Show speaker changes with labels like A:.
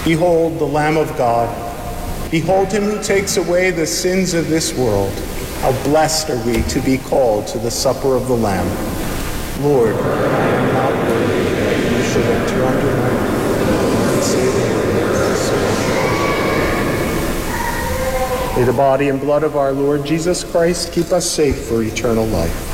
A: Behold the Lamb of God. Behold him who takes away the sins of this world. How blessed are we to be called to the supper of the Lamb. Lord, I am not worthy that you should enter under my roof and say the word of salvation. May the body and blood of our Lord Jesus Christ keep us safe for eternal life.